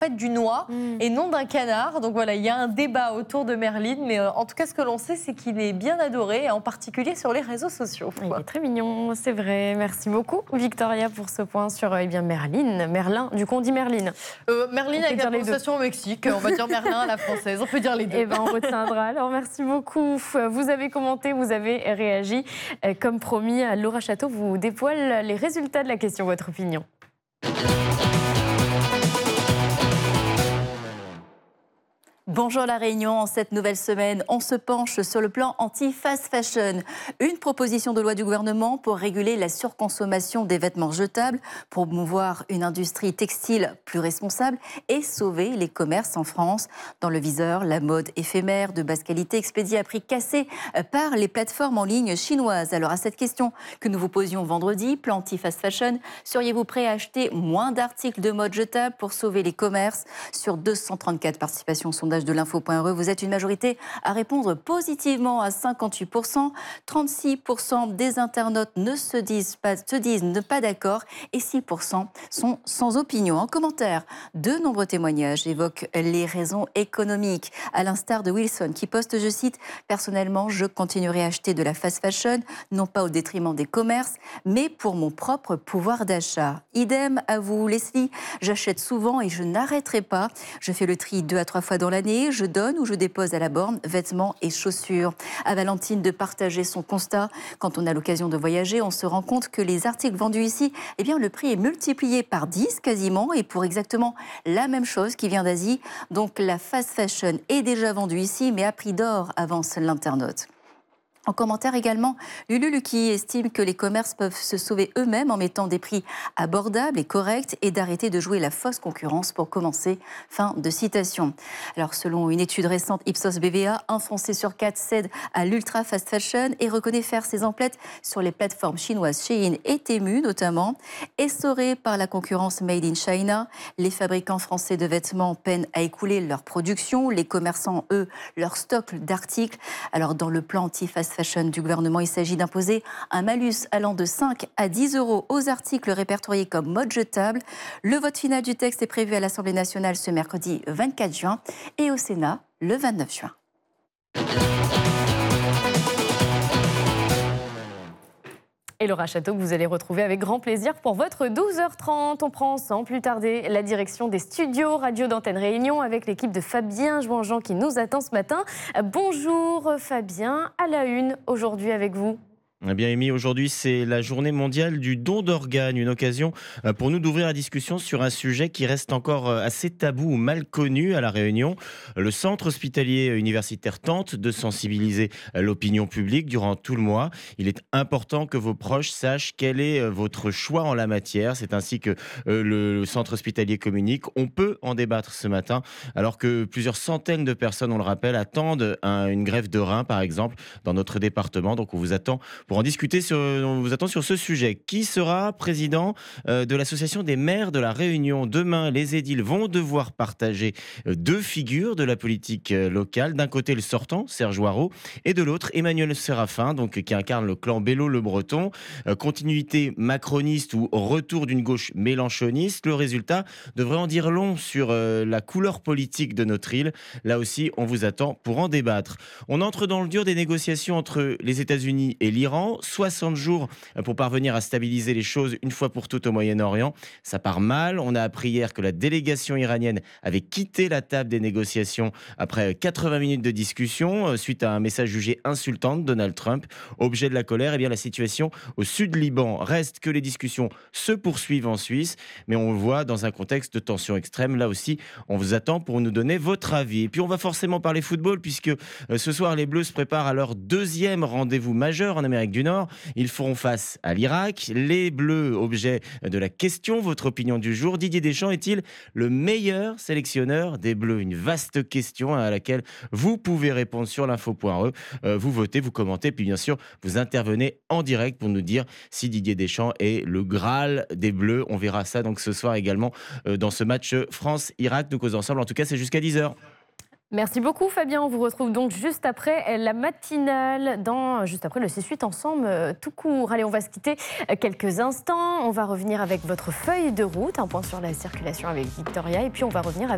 fait du noix et non d'un canard. Donc voilà, il y a un débat autour de Merlin, mais en tout cas, ce que l'on sait, c'est qu'il est bien adoré, en particulier sur les réseaux sociaux. Il est très mignon, c'est vrai. Merci beaucoup, Victoria, pour ce point sur Merlin. Du coup, on dit Merlin. Merlin avec la prononciation au Mexique, on va dire Merlin à la française, on peut dire les deux. Eh ben, on retiendra. Alors, merci beaucoup. Vous avez commenté, vous avez réagi. Comme promis, Laura Château vous dévoile les résultats de la question, votre opinion. Bonjour La Réunion, en cette nouvelle semaine, on se penche sur le plan anti-fast fashion. Une proposition de loi du gouvernement pour réguler la surconsommation des vêtements jetables, promouvoir une industrie textile plus responsable et sauver les commerces en France. Dans le viseur, la mode éphémère de basse qualité expédiée à prix cassé par les plateformes en ligne chinoises. Alors à cette question que nous vous posions vendredi, plan anti-fast fashion, seriez-vous prêt à acheter moins d'articles de mode jetables pour sauver les commerces? Sur 234 participations au sondage de l'info.re, vous êtes une majorité à répondre positivement à 58%. 36% des internautes se disent pas d'accord et 6% sont sans opinion. En commentaire, de nombreux témoignages évoquent les raisons économiques, à l'instar de Wilson qui poste, je cite, « Personnellement, je continuerai à acheter de la fast fashion, non pas au détriment des commerces, mais pour mon propre pouvoir d'achat. » Idem à vous, Leslie, j'achète souvent et je n'arrêterai pas. Je fais le tri 2 à 3 fois dans l'année. Je donne ou je dépose à la borne vêtements et chaussures. À Valentine de partager son constat. Quand on a l'occasion de voyager, on se rend compte que les articles vendus ici, eh bien, le prix est multiplié par 10 quasiment et pour exactement la même chose qui vient d'Asie. Donc la fast fashion est déjà vendue ici, mais à prix d'or, avance l'internaute. En commentaire également, Lulu Lucky estime que les commerces peuvent se sauver eux-mêmes en mettant des prix abordables et corrects et d'arrêter de jouer la fausse concurrence pour commencer. Fin de citation. Alors selon une étude récente Ipsos BVA, un Français sur 4 cède à l'ultra fast fashion et reconnaît faire ses emplettes sur les plateformes chinoises Shein et Temu notamment. Essorés par la concurrence made in China, les fabricants français de vêtements peinent à écouler leur production, les commerçants, eux, leur stock d'articles. Alors dans le plan anti-fast fashion du gouvernement, il s'agit d'imposer un malus allant de 5 à 10 € aux articles répertoriés comme mode jetable. Le vote final du texte est prévu à l'Assemblée nationale ce mercredi 24 juin et au Sénat le 29 juin. Et Laura Château, que vous allez retrouver avec grand plaisir pour votre 12h30. On prend sans plus tarder la direction des studios radio d'Antenne Réunion avec l'équipe de Fabien Jouanjean qui nous attend ce matin. Bonjour Fabien, à la une aujourd'hui avec vous. Eh bien, Amy, aujourd'hui, c'est la journée mondiale du don d'organes, une occasion pour nous d'ouvrir la discussion sur un sujet qui reste encore assez tabou ou mal connu à La Réunion. Le centre hospitalier universitaire tente de sensibiliser l'opinion publique durant tout le mois. Il est important que vos proches sachent quel est votre choix en la matière. C'est ainsi que le centre hospitalier communique. On peut en débattre ce matin, alors que plusieurs centaines de personnes, on le rappelle, attendent une greffe de rein, par exemple, dans notre département. Donc, on vous attend pour en discuter, on vous attend sur ce sujet. Qui sera président de l'association des maires de La Réunion? Demain, les édiles vont devoir partager deux figures de la politique locale. D'un côté, le sortant, Serge Hoareau, et de l'autre, Emmanuel Séraphin, donc, qui incarne le clan Bello-le-Breton. Continuité macroniste ou retour d'une gauche mélenchoniste. Le résultat devrait en dire long sur la couleur politique de notre île. Là aussi, on vous attend pour en débattre. On entre dans le dur des négociations entre les États-Unis et l'Iran. 60 jours pour parvenir à stabiliser les choses une fois pour toutes au Moyen-Orient. Ça part mal. On a appris hier que la délégation iranienne avait quitté la table des négociations après 80 minutes de discussion suite à un message jugé insultant de Donald Trump. Objet de la colère, eh bien, la situation au sud Liban reste que les discussions se poursuivent en Suisse, mais on le voit dans un contexte de tension extrême. Là aussi, on vous attend pour nous donner votre avis. Et puis on va forcément parler football puisque ce soir, les Bleus se préparent à leur deuxième rendez-vous majeur en Amérique du Nord. Ils feront face à l'Irak. Les Bleus, objet de la question, votre opinion du jour. Didier Deschamps est-il le meilleur sélectionneur des Bleus? Une vaste question à laquelle vous pouvez répondre sur l'info.re. Vous votez, vous commentez, puis bien sûr, vous intervenez en direct pour nous dire si Didier Deschamps est le Graal des Bleus. On verra ça donc ce soir également dans ce match France-Irak. Nous causons ensemble. En tout cas, c'est jusqu'à 10h. Merci beaucoup Fabien, on vous retrouve donc juste après la matinale, juste après le C8 ensemble tout court. Allez, on va se quitter quelques instants, on va revenir avec votre feuille de route, un point sur la circulation avec Victoria et puis on va revenir avec